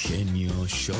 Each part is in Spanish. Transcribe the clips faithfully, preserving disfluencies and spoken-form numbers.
genio Show.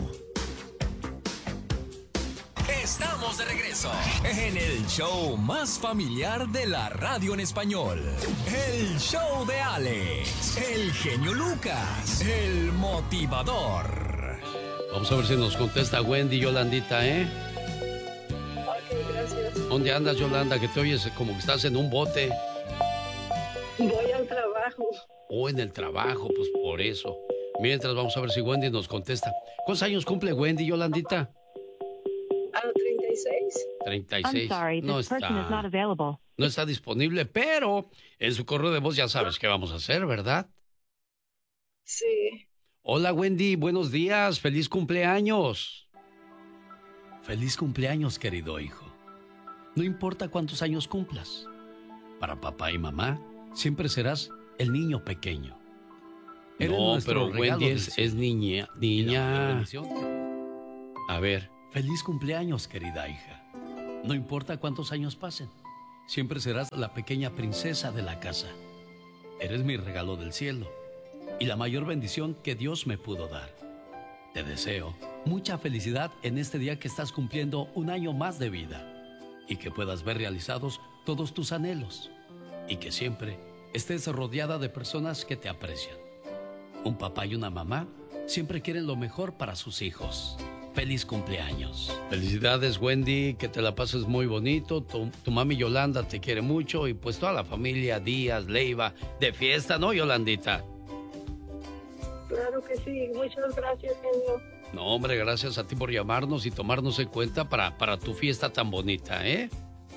Estamos de regreso en el show más familiar de la radio en español. El show de Alex, el genio Lucas, el motivador. Vamos a ver si nos contesta Wendy, Yolandita, ¿eh? Ok, gracias. ¿Dónde andas, Yolanda? Que te oyes como que estás en un bote. Voy al trabajo. O en el trabajo, pues por eso. Mientras vamos a ver si Wendy nos contesta. ¿Cuántos años cumple Wendy, Yolandita? A treinta y seis. treinta y seis. No está, no está disponible, pero en su correo de voz ya sabes qué vamos a hacer, ¿verdad? Sí. Hola, Wendy, buenos días, feliz cumpleaños. Feliz cumpleaños, querido hijo. No importa cuántos años cumplas, para papá y mamá siempre serás el niño pequeño. Eres no, pero Wendy es, es niña, niña. A ver, feliz cumpleaños, querida hija. No importa cuántos años pasen, siempre serás la pequeña princesa de la casa. Eres mi regalo del cielo y la mayor bendición que Dios me pudo dar. Te deseo mucha felicidad en este día que estás cumpliendo un año más de vida y que puedas ver realizados todos tus anhelos y que siempre estés rodeada de personas que te aprecian. Un papá y una mamá siempre quieren lo mejor para sus hijos. Feliz cumpleaños. Felicidades, Wendy, que te la pases muy bonito. Tu, tu mami Yolanda te quiere mucho y pues toda la familia Díaz, Leiva, de fiesta, ¿no, Yolandita? Claro que sí, muchas gracias, genio. No, hombre, gracias a ti por llamarnos y tomarnos en cuenta para, para tu fiesta tan bonita, ¿eh?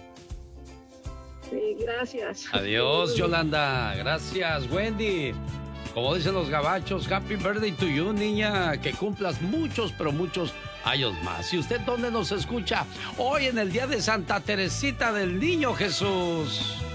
Sí, gracias. Adiós, Yolanda. Gracias, Wendy. Como dicen los gabachos, happy birthday to you, niña. Que cumplas muchos, pero muchos años más. ¿Y usted dónde nos escucha? Hoy en el día de Santa Teresita del Niño Jesús.